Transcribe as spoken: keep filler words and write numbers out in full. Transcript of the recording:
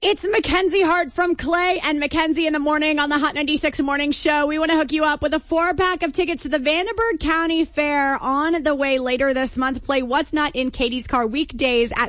It's Mackenzie Hart from Clay and Mackenzie in the morning on the Hot ninety-six Morning Show. We want to hook you up with a four-pack of tickets to the Vandenberg County Fair on the way later this month. Play What's Not in Katie's Car weekdays at